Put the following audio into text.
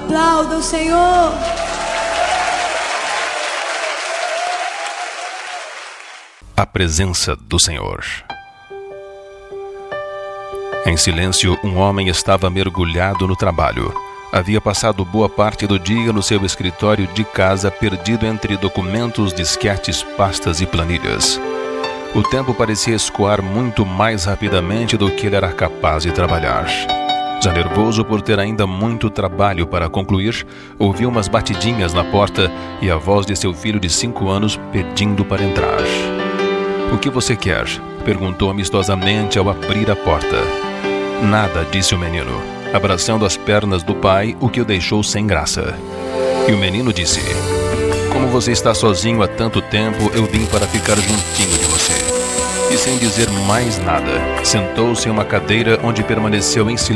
Aplauda o Senhor. A presença do Senhor. Em silêncio, um homem estava mergulhado no trabalho. Havia passado boa parte do dia no seu escritório de casa, perdido entre documentos, disquetes, pastas e planilhas. O tempo parecia escoar muito mais rapidamente do que ele era capaz de trabalhar. Já nervoso por ter ainda muito trabalho para concluir, ouviu umas batidinhas na porta e a voz de seu filho de 5 anos pedindo para entrar. "O que você quer?", perguntou amistosamente ao abrir a porta. "Nada", disse o menino, abraçando as pernas do pai, o que o deixou sem graça. E o menino disse: "Como você está sozinho há tanto tempo, eu vim para ficar juntinho de você." E sem dizer mais nada, sentou-se em uma cadeira onde permaneceu em silêncio